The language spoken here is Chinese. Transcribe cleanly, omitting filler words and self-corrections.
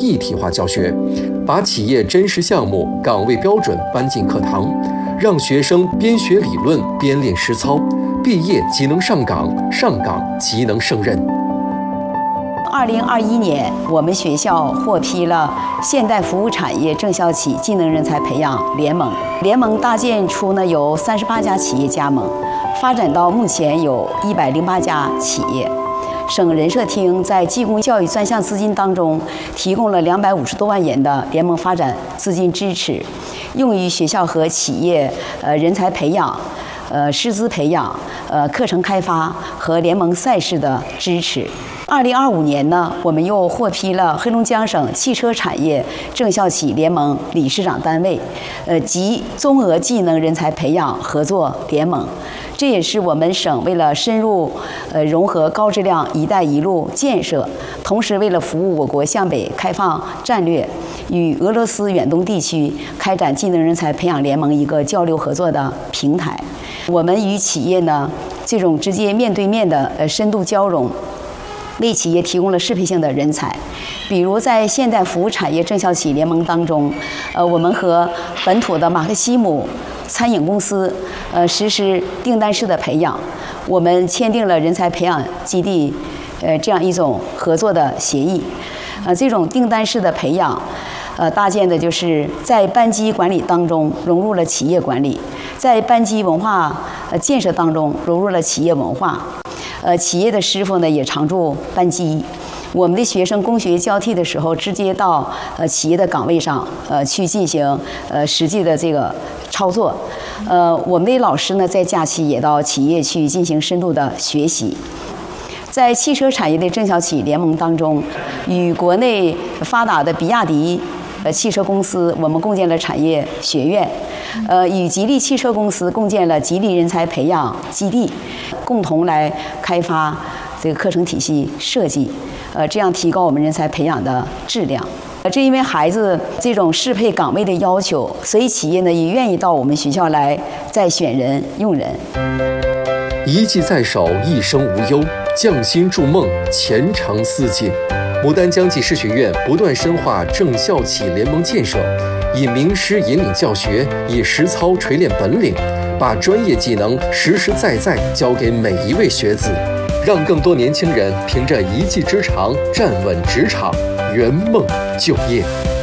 一体化教学，把企业真实项目、岗位标准搬进课堂，让学生边学理论边练实操，毕业即能上岗，上岗即能胜任。 2021年，我们学校获批了现代服务产业正校企技能人才培养联盟。联盟搭建出有38家企业加盟，发展到目前有108家企业。省人社厅在技工教育专项资金当中提供了250多万元的联盟发展资金支持，用于学校和企业人才培养、师资培养、课程开发和联盟赛事的支持。2025年呢，我们又获批了黑龙江省汽车产业正校企联盟理事长单位，及综合技能人才培养合作联盟。这也是我们省为了深入融合高质量“一带一路”建设，同时为了服务我国向北开放战略，与俄罗斯远东地区开展技能人才培养联盟一个交流合作的平台。我们与企业呢这种直接面对面的深度交融，为企业提供了适配性的人才。比如在现代服务产业正校企联盟当中，我们和本土的马克西姆餐饮公司实施订单式的培养，我们签订了人才培养基地这样一种合作的协议。这种订单式的培养搭建的就是在班级管理当中融入了企业管理，在班级文化建设当中融入了企业文化。企业的师傅呢也常驻班级，我们的学生供学交替的时候，直接到企业的岗位上去进行实际的这个操作。我们的老师呢在假期也到企业去进行深度的学习。在汽车产业的正校企联盟当中，与国内发达的比亚迪汽车公司，我们共建了产业学院，与吉利汽车公司共建了吉利人才培养基地，共同来开发这个课程体系设计，这样提高我们人才培养的质量。正因为孩子这种适配岗位的要求，所以企业呢也愿意到我们学校来再选人用人。 一技在手，一生无忧，匠心筑梦，前程似锦。牡丹江技师学院不断深化正校企联盟建设，以名师引领教学，以实操锤炼本领，把专业技能实实在在教给每一位学子，让更多年轻人凭着一技之长站稳职场，圆梦就业。